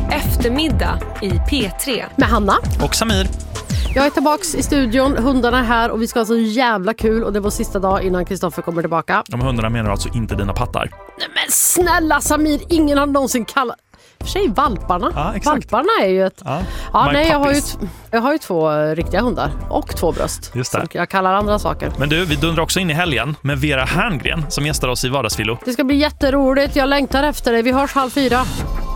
Eftermiddag i P3 med Hanna och Samir. Jag är tillbaks i studion, hundarna är här och vi ska ha så jävla kul. Och det var sista dag innan Kristoffer kommer tillbaka. De hundarna menar alltså inte dina pattar. Nej men snälla Samir, ingen har någonsin kallat... För sig valparna. Ja, exakt. Valparna är ju ett... Ja, nej, jag har ju 2 riktiga hundar och 2 bröst. Just det. Så jag kallar andra saker. Men du, vi dundrar också in i helgen med Vera Herngren som gästar oss i Vardagsfilo. Det ska bli jätteroligt, jag längtar efter dig. Vi hörs 3:30.